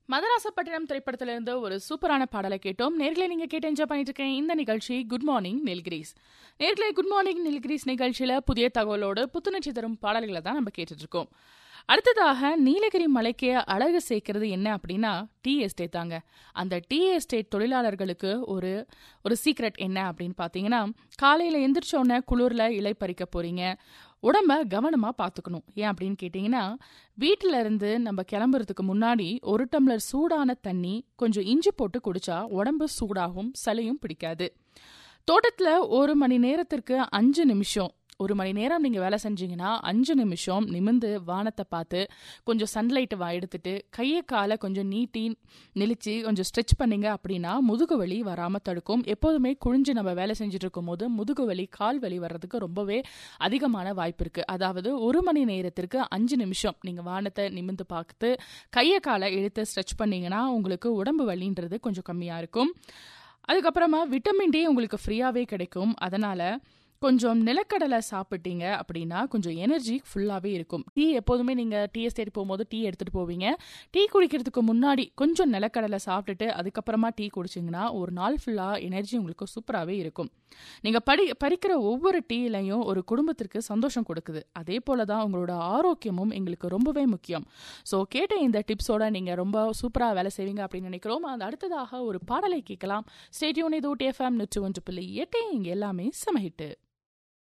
மதராசப்பட்டினம் திரைப்படத்திலிருந்து ஒரு சூப்பரான பாடலை கேட்டோம். நேர்களை நீங்க கேட்டு என்ஜாய் பண்ணிட்டு இருக்கேன். இந்த நிகழ்ச்சி குட் மார்னிங் நீல்கிரீஸ். நேர்களை குட் மார்னிங் நீல்கிரீஸ் நிகழ்ச்சியில புதிய தகவலோடு புத்துணர்ச்சி தரும் பாடல்களை தான் நம்ம கேட்டுட்டு இருக்கோம். அடுத்ததாக நீலகிரி மலைக்கு அழகு சேர்க்கிறது என்ன அப்படின்னா டீ எஸ்டேட் தாங்க. அந்த டீ எஸ்டேட் தொழிலாளர்களுக்கு ஒரு சீக்ரெட் என்ன அப்படின்னு பார்த்தீங்கன்னா, காலையில் எந்திரிச்சோடனே குளிரில் இலை பறிக்க போறீங்க, உடம்ப கவனமா பார்த்துக்கணும். ஏன் அப்படின்னு கேட்டிங்கன்னா, வீட்டில இருந்து நம்ம கிளம்புறதுக்கு முன்னாடி ஒரு டம்ளர் சூடான தண்ணி கொஞ்சம் இஞ்சி போட்டு குடிச்சா உடம்பு சூடாகும், சளியும் பிடிக்காது. தோட்டத்தில் 1 மணி நேரத்திற்கு 5 நிமிஷம், 1 மணி நேரம் நீங்க வேலை செஞ்சீங்கன்னா 5 நிமிஷம் நிமிந்து வானத்தை பார்த்து கொஞ்சம் சன்லைட் எடுத்துட்டு கையை காலை கொஞ்சம் நீட்டி நெளிச்சு கொஞ்சம் ஸ்ட்ரெச் பண்ணீங்க அப்படின்னா முதுகு வலி வராம தடுக்கும். எப்போதுமே குழிஞ்சு நம்ம வேலை செஞ்சுட்டு இருக்கும் போது முதுகு வலி, கால் வலி வர்றதுக்கு ரொம்பவே அதிகமான வாய்ப்பு இருக்கு. அதாவது 1 மணி நேரத்திற்கு 5 நிமிஷம் நீங்க வானத்தை நிமிந்து பார்த்து கையை காலை இழுத்து ஸ்ட்ரெச் பண்ணீங்கன்னா உங்களுக்கு உடம்பு வலின்றது கொஞ்சம் கம்மியா இருக்கும். அதுக்கப்புறமா விட்டமின் டி உங்களுக்கு ஃப்ரீயாவே கிடைக்கும். அதனால கொஞ்சம் நிலக்கடலை சாப்பிட்டீங்க அப்படின்னா கொஞ்சம் எனர்ஜி ஃபுல்லாகவே இருக்கும். டீ எப்போதுமே நீங்கள் டீ எஸ்டேட் போகும்போது டீ எடுத்துகிட்டு போவீங்க. டீ குடிக்கிறதுக்கு முன்னாடி கொஞ்சம் நிலக்கடலை சாப்பிட்டுட்டு அதுக்கப்புறமா டீ குடிச்சிங்கன்னா ஒரு நாள் ஃபுல்லாக எனர்ஜி உங்களுக்கு சூப்பராகவே இருக்கும். நீங்கள் பறிக்கிற ஒவ்வொரு டீலையும் ஒரு குடும்பத்திற்கு சந்தோஷம் கொடுக்குது. அதே போல தான் உங்களோட ஆரோக்கியமும் எங்களுக்கு ரொம்பவே முக்கியம். ஸோ கேட்ட இந்த டிப்ஸோட நீங்கள் ரொம்ப சூப்பராக வேலை செய்வீங்க அப்படின்னு நினைக்கிறோம். அது அடுத்ததாக ஒரு பாடலை கேட்கலாம். Stay tune. இது ஊட்டி FM 101.8. இங்கே எல்லாமே செம ஹிட்டு.